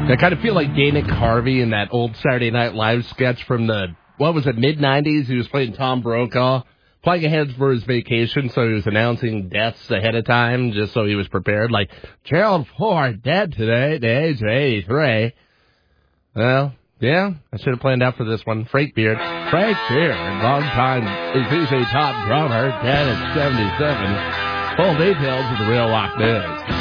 I kind of feel like Dana Carvey in that old Saturday Night Live sketch from the, mid-90s? He was playing Tom Brokaw, playing ahead for his vacation, so he was announcing deaths ahead of time just so he was prepared. Like, Gerald Ford dead today, the age of 83. Well, yeah, I should have planned out for this one. Frank Beard, long-time ZZ Top drummer, dead at 77. Full details of the Real Rock News.